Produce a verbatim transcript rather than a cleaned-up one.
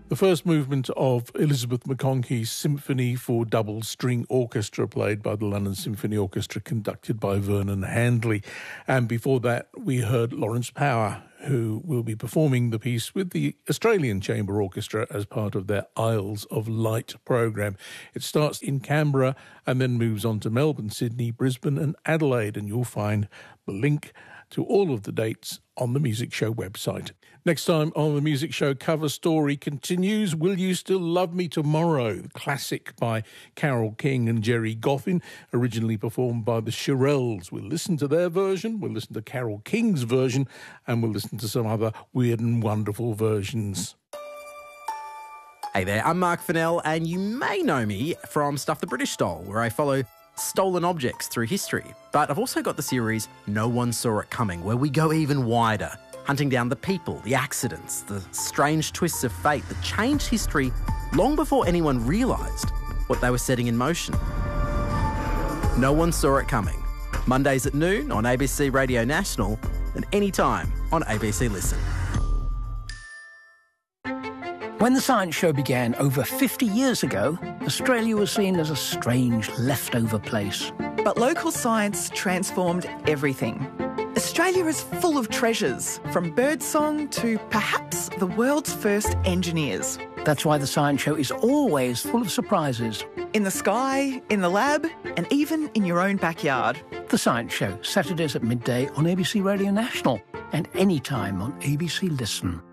The first movement of Elizabeth McConkey's Symphony for Double String Orchestra, played by the London Symphony Orchestra, conducted by Vernon Handley. And before that, we heard Lawrence Power, who will be performing the piece with the Australian Chamber Orchestra as part of their Isles of Light programme. It starts in Canberra and then moves on to Melbourne, Sydney, Brisbane and Adelaide, and you'll find the link to all of the dates on the Music Show website. Next time on the Music Show, Cover Story continues. Will You Still Love Me Tomorrow? The classic by Carole King and Gerry Goffin, originally performed by the Shirelles. We'll listen to their version, we'll listen to Carole King's version, and we'll listen to some other weird and wonderful versions. Hey there, I'm Mark Fennell, and you may know me from Stuff the British Stole, where I follow stolen objects through history. But I've also got the series No One Saw It Coming, where we go even wider, hunting down the people, the accidents, the strange twists of fate that changed history long before anyone realised what they were setting in motion. No One Saw It Coming. Mondays at noon on A B C Radio National and anytime on A B C Listen. When the Science Show began over fifty years ago, Australia was seen as a strange, leftover place. But local science transformed everything. Australia is full of treasures, from birdsong to perhaps the world's first engineers. That's why the Science Show is always full of surprises. In the sky, in the lab, and even in your own backyard. The Science Show, Saturdays at midday on A B C Radio National and anytime on A B C Listen.